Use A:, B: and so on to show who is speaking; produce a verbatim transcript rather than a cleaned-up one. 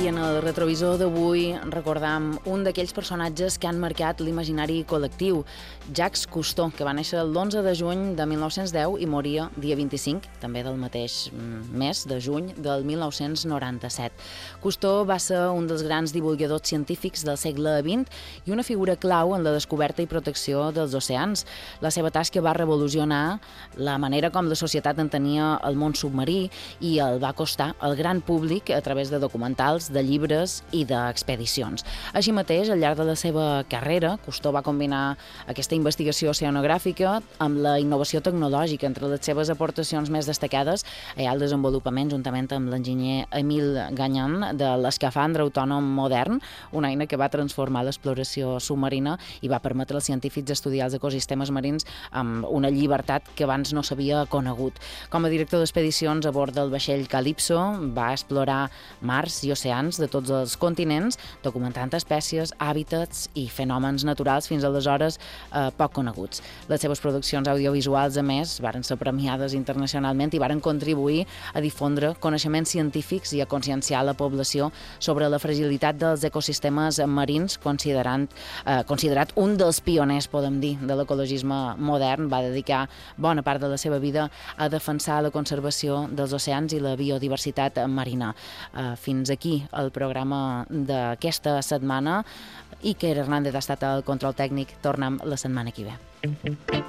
A: I en el retrovisor d'avui recordam un d'aquells personatges que han marcat l'imaginari col·lectiu, Jacques Cousteau, que va néixer l'onze de juny de mil nou-cents deu i moria dia vint-i-cinc, també del mateix mes de juny del mil nou-cents noranta-set. Cousteau va ser un dels grans divulgadors científics del segle vint i una figura clau en la descoberta i protecció dels oceans. La seva tasca va revolucionar la manera com la societat entenia el món submarí i el va acostar al gran públic a través de documentals, de llibres i d'expedicions. Així mateix, al llarg de la seva carrera, Cousteau va combinar aquesta investigació oceanogràfica amb la innovació tecnològica. Entre les seves aportacions més destacades hi ha el desenvolupament, juntament amb l'enginyer Émile Gagnan, de l'escafandre autònom modern, una eina que va transformar l'exploració submarina i va permetre als científics estudiar els ecosistemes marins amb una llibertat que abans no s'havia conegut. Com a director d'expedicions a bord del vaixell Calypso, va explorar mars i oceans de tots els continents, documentant espècies, hàbitats i fenòmens naturals fins aleshores eh, poc coneguts. Les seves produccions audiovisuals, a més, varen ser premiades internacionalment i varen contribuir a difondre coneixements científics i a conscienciar la població sobre la fragilitat dels ecosistemes marins, considerant, eh, considerat un dels pioners, podem dir, de l'ecologisme modern. Va dedicar bona part de la seva vida a defensar la conservació dels oceans i la biodiversitat marina. Eh, fins aquí el programa d'aquesta setmana. Iker Hernández ha estat el control tècnic. Tornem la setmana que ve.